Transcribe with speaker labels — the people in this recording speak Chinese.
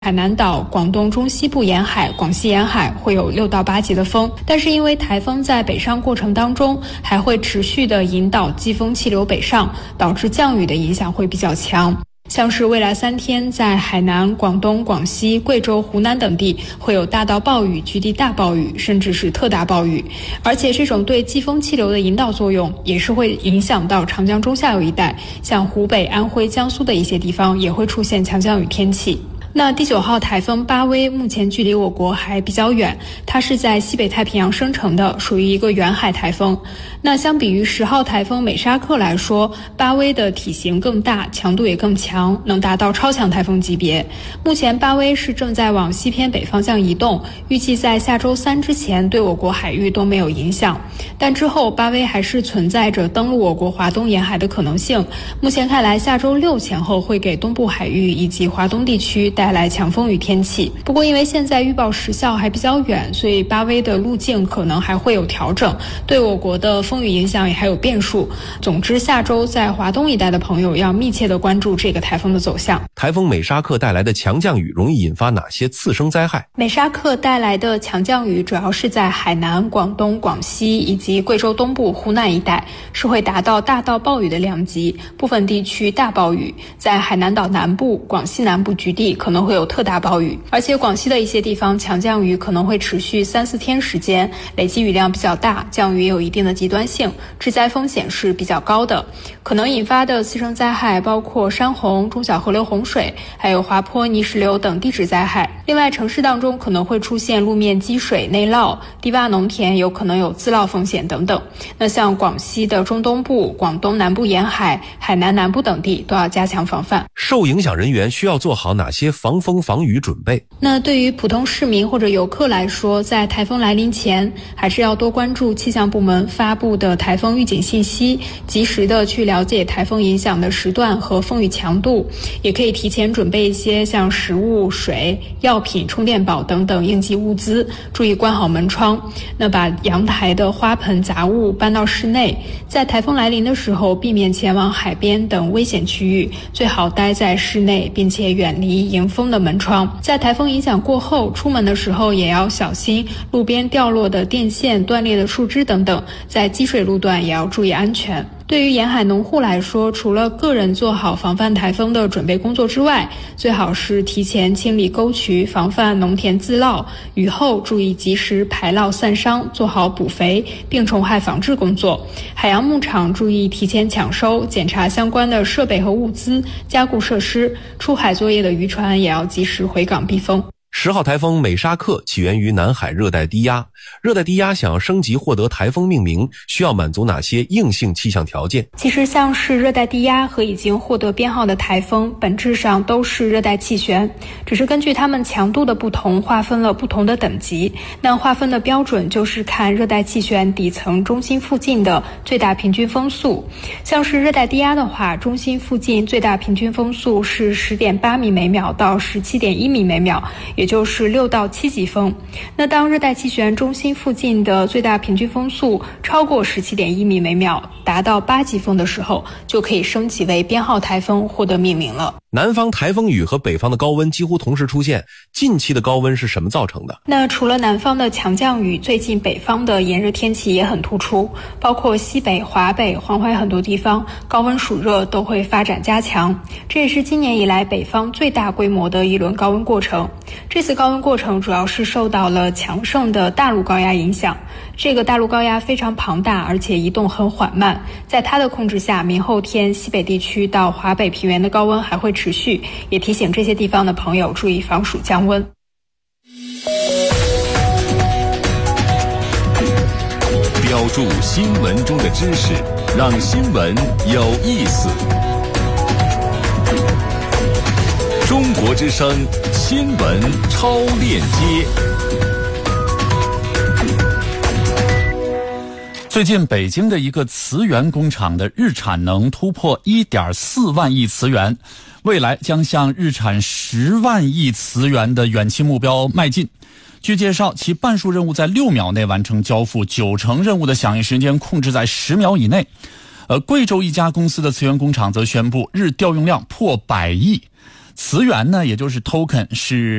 Speaker 1: 海南岛、广东中西部沿海、广西沿海会有6到8级的风，但是因为台风在北上过程当中还会持续的引导季风气流北上，导致降雨的影响会比较强。像是未来3天，在海南、广东、广西、贵州、湖南等地会有大到暴雨、局地大暴雨，甚至是特大暴雨。而且这种对季风气流的引导作用也是会影响到长江中下游一带，像湖北、安徽、江苏的一些地方也会出现强降雨天气。那第9号台风巴威目前距离我国还比较远，它是在西北太平洋生成的，属于一个远海台风。那相比于10号台风美沙克来说，巴威的体型更大，强度也更强，能达到超强台风级别。目前巴威是正在往西偏北方向移动，预计在下周3之前对我国海域都没有影响。但之后巴威还是存在着登陆我国华东沿海的可能性。目前看来，下周6前后会给东部海域以及华东地区带来强风雨天气。不过因为现在预报时效还比较远，所以巴威的路径可能还会有调整，对我国的风雨影响也还有变数。总之，下周在华东一带的朋友要密切的关注这个台风的走向。
Speaker 2: 台风美沙克带来的强降雨容易引发哪些次生灾害？
Speaker 1: 美沙克带来的强降雨主要是在海南、广东、广西以及贵州东部、湖南一带，是会达到大到暴雨的量级，部分地区大暴雨。在海南岛南部、广西南部局地可能会有特大暴雨，而且广西的一些地方强降雨可能会持续3-4天时间，累积雨量比较大，降雨也有一定的极端性，致灾风险是比较高的。可能引发的次生灾害包括山洪、中小河流洪水，还有滑坡、泥石流等地质灾害。另外，城市当中可能会出现路面积水、内涝，低洼农田有可能有自涝风险等等。那像广西的中东部、广东南部沿海、海南南部等地都要加强防范。
Speaker 2: 受影响人员需要做好哪些防风防雨准备？
Speaker 1: 那对于普通市民或者游客来说，在台风来临前，还是要多关注气象部门发布的台风预警信息，及时的去了解台风影响的时段和风雨强度，也可以提前准备一些像食物、水、药品、充电宝等等应急物资，注意关好门窗。那把阳台的花盆杂物搬到室内，在台风来临的时候，避免前往海边等危险区域，最好待在室内，并且远离迎风的门窗。在台风影响过后，出门的时候也要小心路边掉落的电线、断裂的树枝等等，在积水路段也要注意安全。对于沿海农户来说，除了个人做好防范台风的准备工作之外，最好是提前清理沟渠，防范农田自涝，雨后注意及时排涝散伤，做好补肥、病虫害防治工作。海洋牧场注意提前抢收，检查相关的设备和物资，加固设施。出海作业的渔船也要及时回港避风。
Speaker 2: 10号台风美沙克起源于南海热带低压，热带低压想要升级获得台风命名，需要满足哪些硬性气象条件？
Speaker 1: 其实像是热带低压和已经获得编号的台风，本质上都是热带气旋，只是根据它们强度的不同，划分了不同的等级。那划分的标准就是看热带气旋底层中心附近的最大平均风速。像是热带低压的话，中心附近最大平均风速是 10.8 米每秒到 17.1 米每秒，也就是6到7级风。那当热带气旋中心附近的最大平均风速超过 17.1 米每秒，达到8级风的时候，就可以升级为编号台风，获得命名了。
Speaker 2: 南方台风雨和北方的高温几乎同时出现，近期的高温是什么造成的？
Speaker 1: 那除了南方的强降雨，最近北方的炎热天气也很突出，包括西北、华北、黄淮很多地方高温暑热都会发展加强，这也是今年以来北方最大规模的一轮高温过程。这次高温过程主要是受到了强盛的大陆高压影响，这个大陆高压非常庞大，而且移动很缓慢，在它的控制下，明后天西北地区到华北平原的高温还会持续，也提醒这些地方的朋友注意防暑降温。
Speaker 3: 标注新闻中的知识，让新闻有意思。中国之声新闻超链接。
Speaker 4: 最近北京的一个磁源工厂的日产能突破 1.4 万亿磁源，未来将向日产10万亿磁源的远期目标迈进。据介绍，其半数任务在6秒内完成交付，90%任务的响应时间控制在10秒以内。贵州一家公司的磁源工厂则宣布日调用量破100亿。 词源呢，也就是 token 是